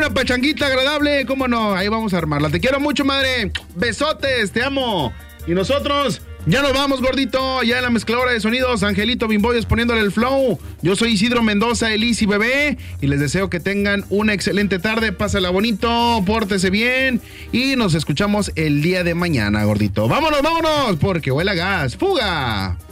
una pachanguita agradable, cómo no, ahí vamos a armarla. Te quiero mucho, madre. Besotes, te amo. Y nosotros ya nos vamos, gordito. Ya en la mezcladora de sonidos, Angelito Bimboyes poniéndole el flow. Yo soy Isidro Mendoza, Elisi Bebé, y les deseo que tengan una excelente tarde. Pásala bonito, pórtese bien y nos escuchamos el día de mañana, gordito. Vámonos, porque huele a gas. ¡Fuga!